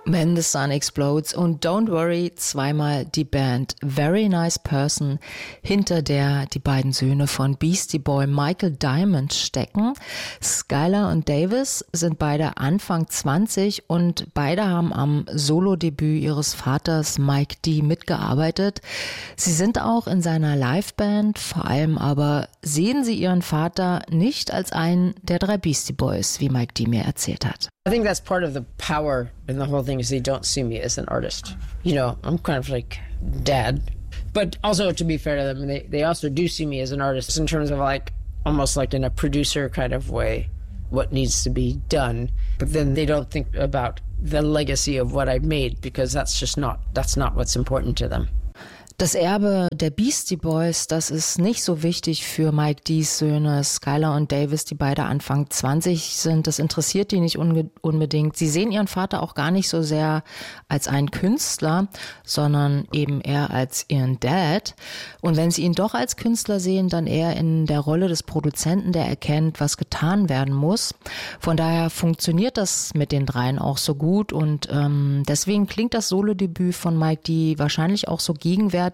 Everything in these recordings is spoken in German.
When the Sun Explodes und Don't Worry, zweimal die Band Very Nice Person, hinter der die beiden Söhne von Beastie Boy Michael Diamond stecken. Skylar und Davis sind beide Anfang 20 und beide haben am Solo-Debüt ihres Vaters Mike D mitgearbeitet. Sie sind auch in seiner Liveband, vor allem aber sehen sie ihren Vater nicht als einen der 3 Beastie Boys, wie Mike D mir erzählt hat. I think that's part of the power in the whole thing is they don't see me as an artist. You know, I'm kind of like dad. But also, to be fair to them, they also do see me as an artist in terms of like, almost like in a producer kind of way, what needs to be done. But then they don't think about the legacy of what I've made because that's not what's important to them. Das Erbe der Beastie Boys, das ist nicht so wichtig für Mike D's Söhne Skylar und Davis, die beide Anfang 20 sind. Das interessiert die nicht unbedingt. Sie sehen ihren Vater auch gar nicht so sehr als einen Künstler, sondern eben eher als ihren Dad. Und wenn sie ihn doch als Künstler sehen, dann eher in der Rolle des Produzenten, der erkennt, was getan werden muss. Von daher funktioniert das mit den dreien auch so gut und deswegen klingt das Solodebüt von Mike D wahrscheinlich auch so gegenwärtig,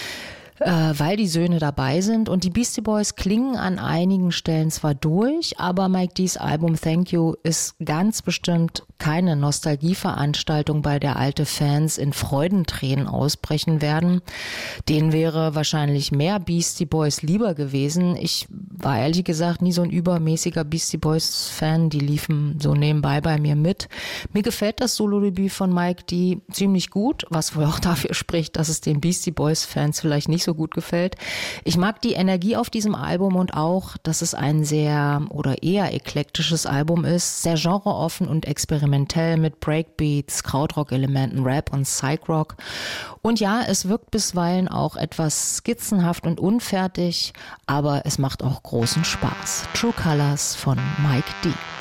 weil die Söhne dabei sind und die Beastie Boys klingen an einigen Stellen zwar durch, aber Mike D's Album Thank You ist ganz bestimmt keine Nostalgieveranstaltung, bei der alte Fans in Freudentränen ausbrechen werden. Denen wäre wahrscheinlich mehr Beastie Boys lieber gewesen. Ich war ehrlich gesagt nie so ein übermäßiger Beastie Boys Fan, die liefen so nebenbei bei mir mit. Mir gefällt das Solodebüt von Mike D ziemlich gut, was wohl auch dafür spricht, dass es den Beastie Boys Fans vielleicht nicht so gut gefällt. Ich mag die Energie auf diesem Album und auch, dass es ein sehr oder eher eklektisches Album ist, sehr genreoffen und experimentell mit Breakbeats, Krautrock-Elementen, Rap und Psych-Rock. Und ja, es wirkt bisweilen auch etwas skizzenhaft und unfertig, aber es macht auch großen Spaß. True Colors von Mike D.